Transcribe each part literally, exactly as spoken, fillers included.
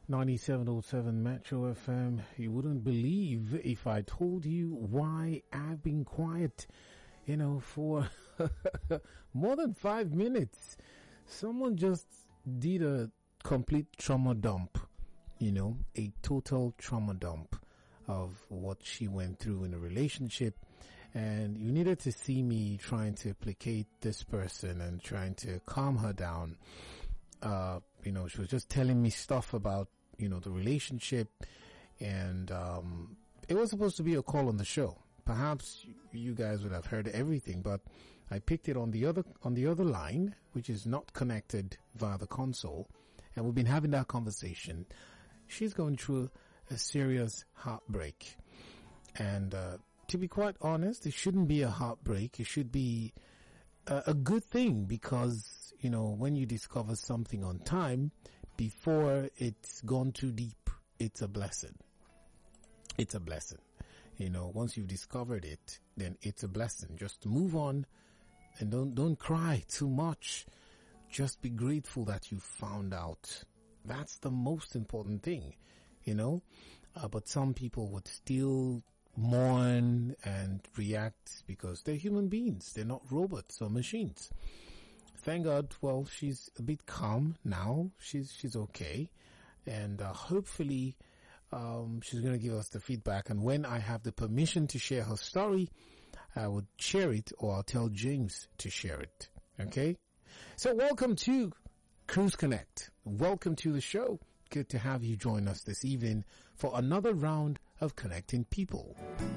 ninety-seven point seven Metro F M. You wouldn't believe if I told you why I've been quiet, you know, for more than five minutes. Someone just did a complete trauma dump, you know, a total trauma dump of what she went through in a relationship. And you needed to see me trying to placate this person and trying to calm her down. Uh, you know, she was just telling me stuff about, you know, the relationship, and um it was supposed to be a call on the show. Perhaps you guys would have heard everything, but I picked it on the other on the other line, which is not connected via the console, and we've been having that conversation. She's going through a serious heartbreak, and uh to be quite honest, it shouldn't be a heartbreak. It should be a, a good thing, because, you know, when you discover something on time before it's gone too deep, it's a blessing. It's a blessing. You know, once you've discovered it, then it's a blessing. Just move on and don't, don't cry too much. Just be grateful that you found out. That's the most important thing, you know, uh, but some people would still mourn and react because they're human beings. They're not robots or machines. Thank God, well, she's a bit calm now. She's, she's okay. And, uh, hopefully, um, she's going to give us the feedback. And when I have the permission to share her story, I would share it, or I'll tell James to share it. Okay? So welcome to Cruise Connect. Welcome to the show. Good to have you join us this evening for another round of connecting people.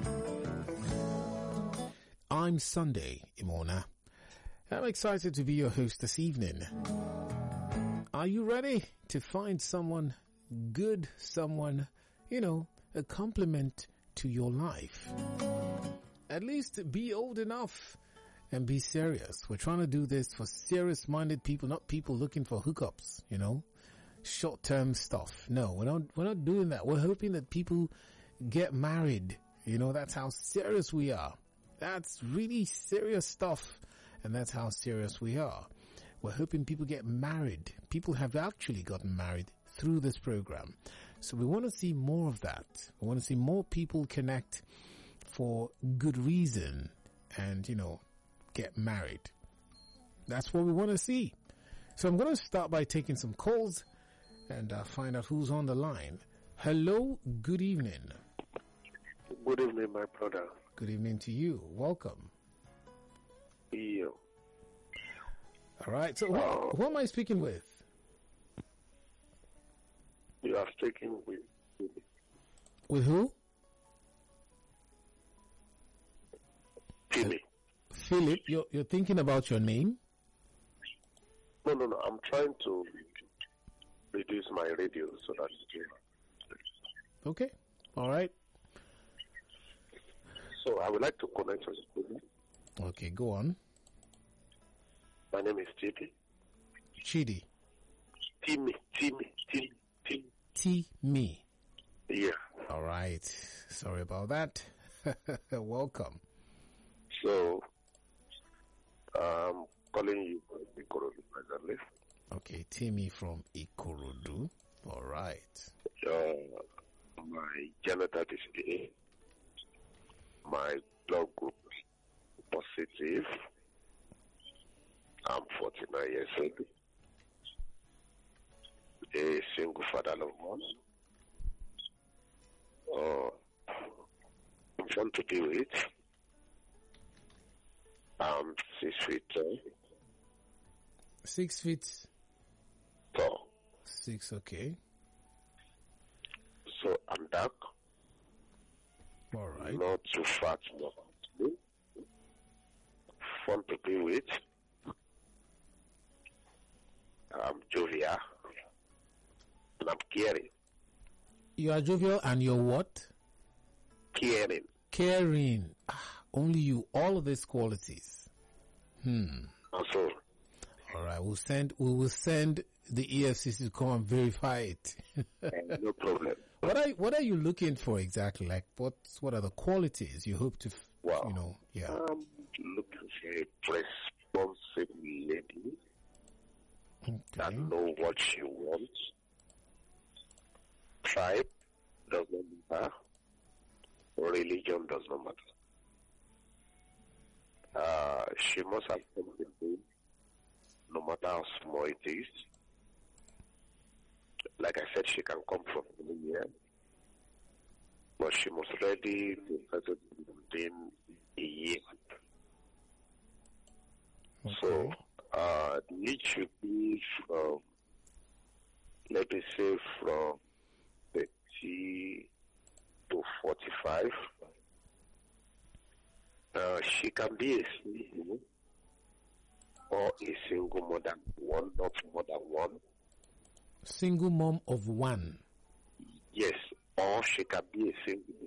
I'm Sunday Imona. I'm excited to be your host this evening. Are you ready to find someone good, someone, you know, a compliment to your life? At least be old enough and be serious. We're trying to do this for serious-minded people, not people looking for hookups, you know, short-term stuff. No, we're not, we're not doing that. We're hoping that people get married. You know, that's how serious we are. That's really serious stuff. And that's how serious we are. We're hoping people get married. People have actually gotten married through this program. So we want to see more of that. We want to see more people connect for good reason and, you know, get married. That's what we want to see. So I'm going to start by taking some calls and uh, find out who's on the line. Hello, good evening. Good evening, my brother. Good evening to you. Welcome. Yeah. All right. So, uh, who, who am I speaking with? You are speaking with. With who? Philip. Philip, you're you're thinking about your name? No, no, no. I'm trying to reduce my radio so that it will. Okay. All right. So I would like to connect with you. Okay, go on. My name is Chidi. Chidi. Timmy, Timmy, Timmy, Timmy. Timmy. Yeah. All right. Sorry about that. Welcome. So, I'm calling you from Ikorodu presently. Okay, Timmy from Ikorodu. All right. Uh, my genotype is A. My blood group is positive. I'm forty-nine years old. A single father of one. Uh, I'm fun to be with. I'm six feet tall. Six feet Tall. Six, okay. So I'm dark. All right. Not too fat, not too thin. Fun to be with. I'm jovial. And I'm caring. You are jovial and you're what? Caring. Caring. Ah, only you. All of these qualities. Hmm. Also. All right. We'll send. We will send the E F C C to come and verify it. No problem. What are What are you looking for exactly? Like what? What are the qualities you hope to? Wow. You know. Yeah. I'm looking for a responsible lady Okay. that know what she wants. tribe does not matter. Religion does not matter. Uh, she must have something, no matter how small it is. Like I said, she can come from anywhere, but she must ready to settle within a year. Okay. So, uh, the age should be from, let me say, from thirty to forty-five. Uh, she can be a single or a single more than one, not more than one. Single mom of one. Yes, or she can be a single.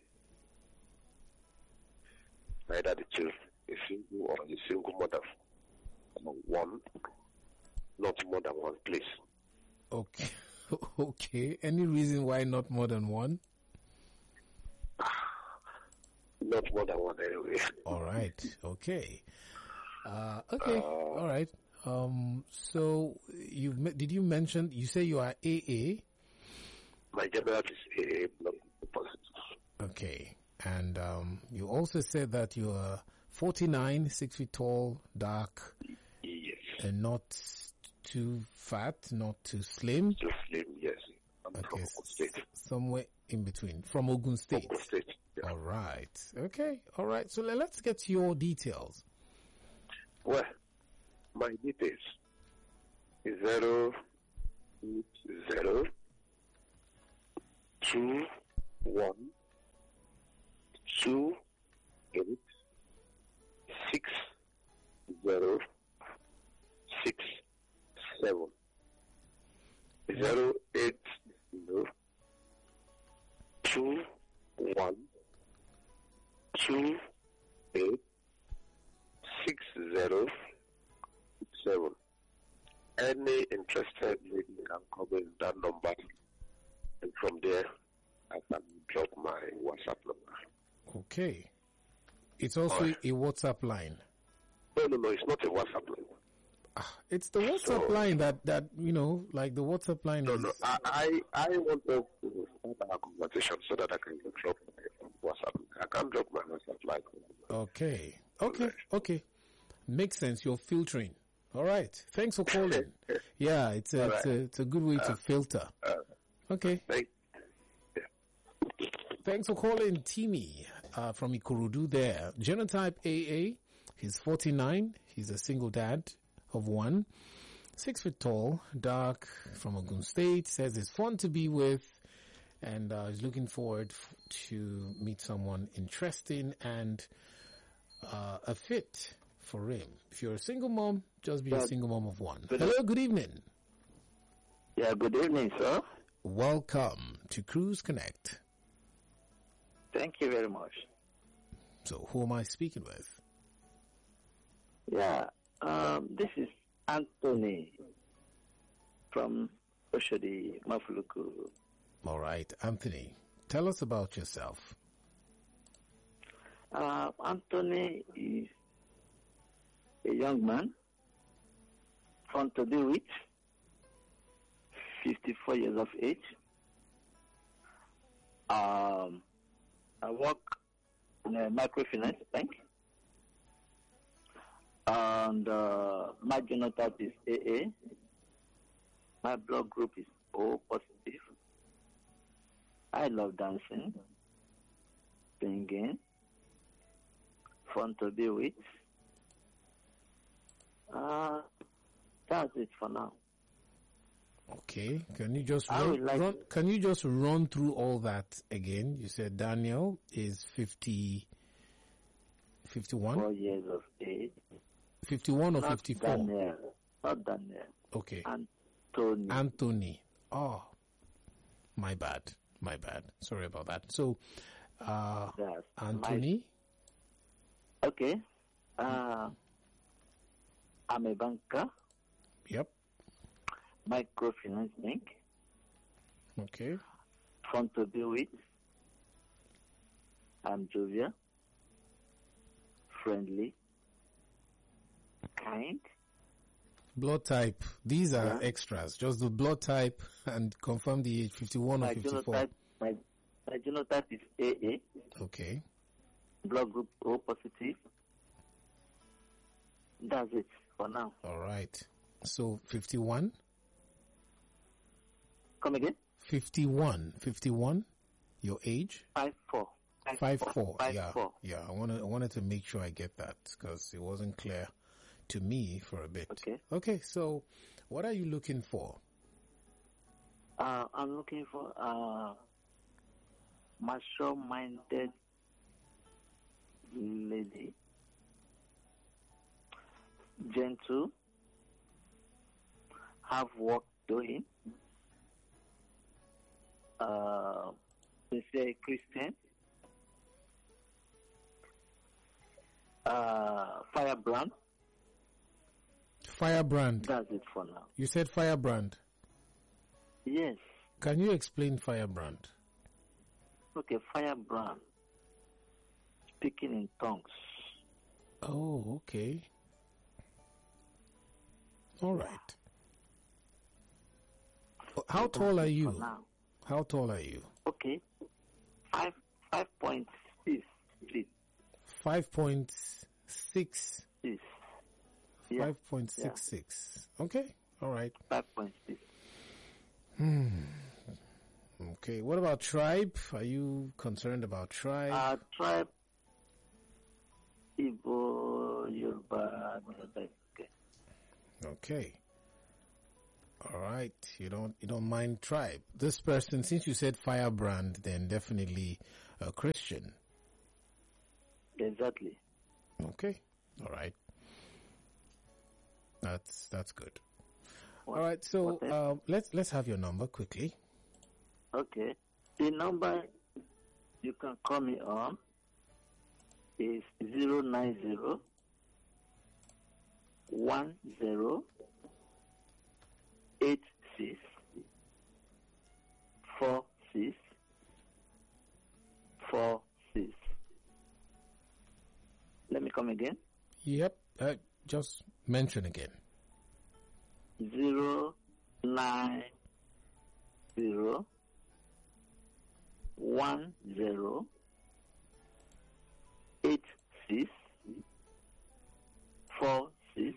Either the two, a single or a single mother. One, not more than one, please. Okay. Okay. Any reason why not more than one? Not more than one anyway. All right. Okay. Uh, okay. Uh, All right. Um. So you did you mention? You say you are A A. My gender is A A, not positive. Okay. And um, you also said that you are forty-nine, six feet tall, dark, yes, and not too fat, not too slim. Too slim, yes. I'm okay. from Ogun State. Somewhere in between. From Ogun State. Ogun State. Yeah. All right. Okay. All right. So let's get your details. Well, my details is zero zero two one two eight six zero six seven zero eight zero two one two eight six zero six seven. Any interested lady can come in that number, and from there I can drop my WhatsApp number. Okay. It's also right. a WhatsApp line. No, no, no, it's not a WhatsApp line. Ah, it's the WhatsApp so, line that, that, you know, like the WhatsApp line no, is... No, I, I, I want us to start our conversation so that I can drop my WhatsApp. I can't drop my WhatsApp line. Okay. Okay. Right. Okay. Makes sense. You're filtering. All right. Thanks for calling. yeah, it's a, right. it's, a, it's a good way uh, to filter. Uh, okay. Thank, yeah. Thanks for calling, Timmy, uh, from Ikorodu there. Genotype A A. He's forty-nine. He's a single dad of one. Six feet tall, dark, from Ogun State. Says it's fun to be with, and uh, is looking forward f- to meet someone interesting and uh, a fit for him. If you're a single mom, just be yeah. a single mom of one. Good Hello, good evening. Yeah, good evening, sir. Welcome to Cruise Connect. Thank you very much. So, who am I speaking with? Yeah, um, this is Anthony from Oshodi, Mafuluku. All right, Anthony, tell us about yourself. Uh, Anthony is a young man, fun to be with, fifty-four years of age. Um, I work in a microfinance bank. And uh, my genotype is A A. My blood group is O positive. I love dancing, singing, fun to be with. Uh, that's it for now. Okay, can you just run, like run can you just run through all that again? You said Daniel is fifty, fifty-one? Four years of age. fifty-one or not fifty-four? Daniel. Not Daniel. Okay. Anthony. Anthony. Oh, my bad. My bad. Sorry about that. So, uh, yes, Anthony? My, okay. Uh, I'm a banker. Yep. Microfinance bank. Okay. Fun to be with. I'm jovial. Friendly. Kind. Blood type. These are Yeah. extras. Just the blood type and confirm the age, fifty-one or My fifty-four. genotype, my, my genotype is A A. Okay. Blood group O positive. That's it for now. All right. So fifty-one? Come again? fifty-one. fifty-one? Your age? Five four. Five four. Five Yeah. four. Yeah. I wanted I wanted to make sure I get that because it wasn't clear to me for a bit. Okay. Okay, so what are you looking for? Uh, I'm looking for a mature-minded lady, gentle, have work doing, uh, sincere Christian, uh, firebrand. Firebrand. That's it for now. You said firebrand. Yes. Can you explain firebrand? Okay, firebrand. Speaking in tongues. Oh, okay. All right. How tall are For you? now. How tall are you? Okay. Five five point six feet. Five point six. Six. Yeah. Five point six six. Okay. All right. Five point six. Okay. What about tribe? Are you concerned about tribe? Uh tribe Igbo, Yoruba, okay. Okay. All right. You don't you don't mind tribe. This person, since you said firebrand, then definitely a Christian. Exactly. Okay. All right. That's that's good. What- All right. So what else? uh, let's let's have your number quickly. Okay. The number you can call me on is zero nine zero one zero eight six four six four six. Let me come again. Yep. Uh, just mention again. Zero nine zero one zero eight six four six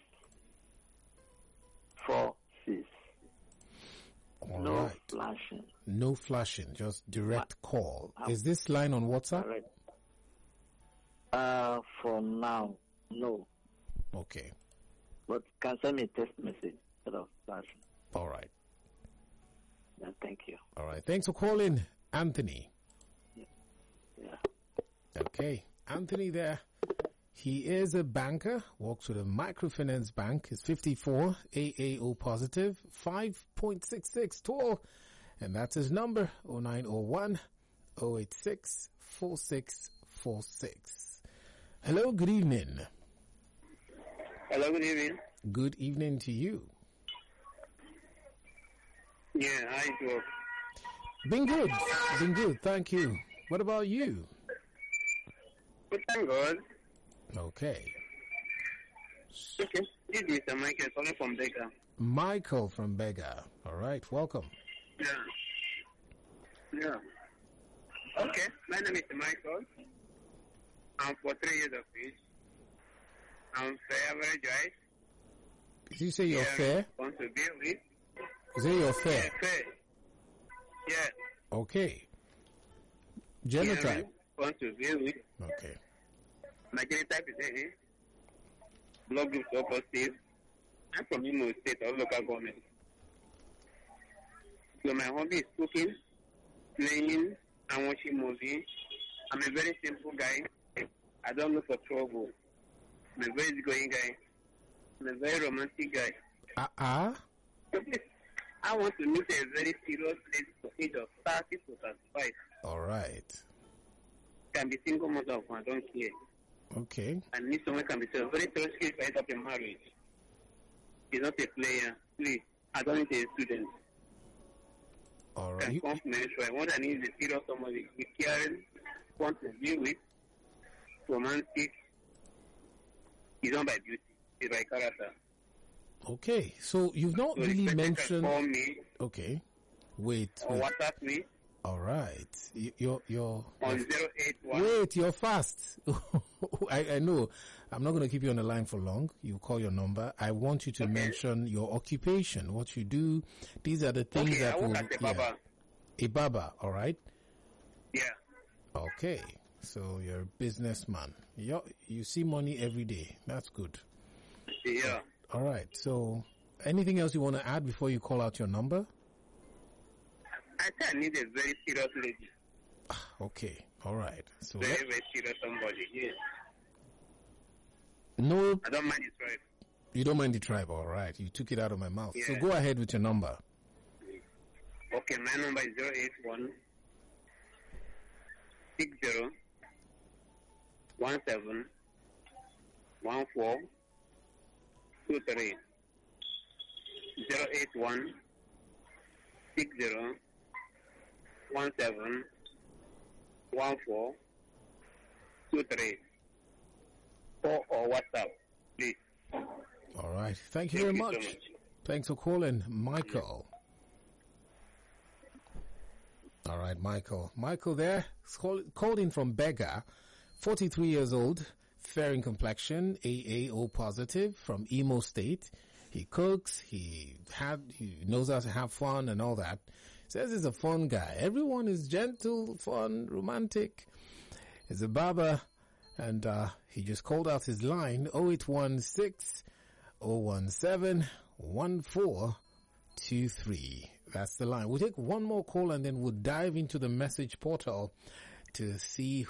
four six. All No right. flashing. No flashing. Just direct call. um, Is this line on WhatsApp? All right. Uh, for now, no. Okay. But can send me a text message instead of flashing. All right. Yeah, thank you. All right. Thanks for calling, Anthony. Yeah. Okay. Anthony there. He is a banker, works with a microfinance bank. He's fifty-four, A A O positive, five point six six tall. And that's his number, oh nine oh one, oh eight six, four six four six. Hello, good evening. Hello, good evening. Good evening to you. Yeah, hi, Joe. Been good. Been good. Thank you. What about you? Good, thank God. Okay. Okay, this is Mister Michael calling from Baker. Michael from Bega. All right. Welcome. Yeah. Yeah. Okay, my name is Michael. I'm forty years of age. I'm fair, very dry. Did you say you're Yeah, fair? Want to be with? Is it you're Yeah, fair? fair. Yeah. Okay. Yeah, Genotype. want to be with. Okay. My genotype is A. Blood group so positive. I'm from Imo State or local government. So my hobby is cooking, playing, and watching movies. I'm a very simple guy. I don't look for trouble. I'm a very easygoing guy. I'm a very romantic guy. Ah, uh-uh. So please, I want to meet a very serious lady for age of thirty to thirty-five. All right. Can be single mother of one, I don't care. Okay. And need someone can be so very serious if I end up in marriage. He's not a player. Please, I don't need a student. All Can right. You, come to menstrual. What I need is a serious somebody with caring, want to be with, romantic. He's not by beauty, he's by character. Okay, so you've not So really the person mentioned. can call me Okay, wait, or wait. WhatsApp me All right, you, you're you're. on zero eight one. Wait, you're fast. I, I know. I'm not going to keep you on the line for long. You call your number. I want you to Okay. mention your occupation, what you do. These are the things Okay, that I work will. as a barber. A barber, all right? Yeah. Okay, so you're a businessman. you you see money every day. That's good. Yeah. All right, so anything else you want to add before you call out your number? I think I need a very serious lady. Okay, all right. So Very, very serious somebody. Yeah. no, I don't mind the tribe. you don't mind the tribe, all right? You took it out of my mouth. So Yeah. go ahead with your number. Okay, my number is zero eight one six zero one seven one four two three. Zero eight one six zero one seven one four two three. Or or WhatsApp, please. All right. Thank you Thank very you much. so much. Thanks for calling, Michael. All right, Michael. Michael there, call, called in from Bega, forty-three years old, fair in complexion, A A O positive, from Imo State. He cooks, he had, he knows how to have fun and all that. Says he's a fun guy. Everyone is gentle, fun, romantic. He's a barber, and uh, he just called out his line, oh eight one six, oh one seven, one four two three. That's the line. We'll take one more call and then we'll dive into the message portal to see